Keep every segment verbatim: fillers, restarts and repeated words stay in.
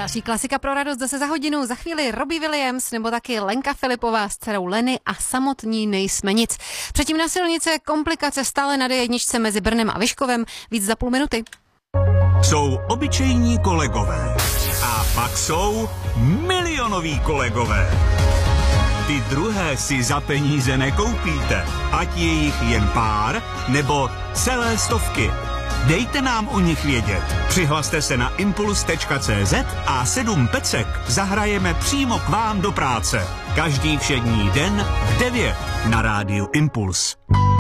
Další klasika pro radost zase za hodinu, za chvíli Robbie Williams nebo taky Lenka Filipová s dcerou Leny a Samotní nejsme nic. Předtím na silnice komplikace stále na D jedničce mezi Brnem a Vyškovem, víc za půl minuty. Jsou obyčejní kolegové a pak jsou milionoví kolegové. Ty druhé si za peníze nekoupíte, ať je jich jen pár nebo celé stovky. Dejte nám o nich vědět. Přihlaste se na impuls tečka cé zet a sedm pecek zahrajeme přímo k vám do práce. Každý všední den v devět na rádiu Impuls.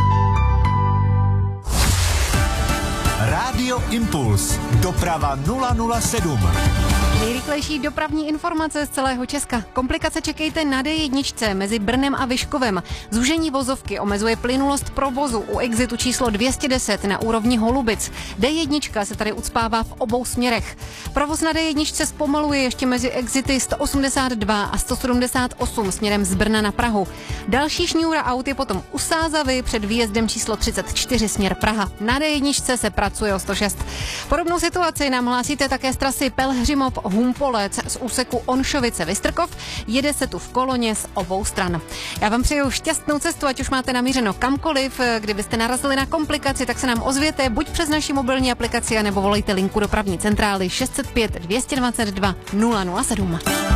Rádio Impuls. Doprava nula nula sedm. Nejrychlejší dopravní informace z celého Česka. Komplikace čekejte na D jedničce mezi Brnem a Vyškovem. Zúžení vozovky omezuje plynulost provozu u exitu číslo dvě stě deset na úrovni Holubic. D jednička se tady ucpává v obou směrech. Provoz na D jedničce zpomaluje ještě mezi exity sto osmdesát dva a sto sedmdesát osm směrem z Brna na Prahu. Další šňůra aut je potom u Sázavy před výjezdem číslo třicet čtyři směr Praha. Na D jedničce se pracuje o sto šest. Podobnou situaci nám hlásíte také z trasy Pelhřimov Humpolec z úseku Onšovice Vystrkov. Jede se tu v koloně z obou stran. Já vám přeju šťastnou cestu, ať už máte namířeno kamkoliv. Kdybyste narazili na komplikaci, tak se nám ozvěte buď přes naši mobilní aplikaci, nebo volejte linku dopravní centrály šest set pět dvě dvacet dva nula nula sedm.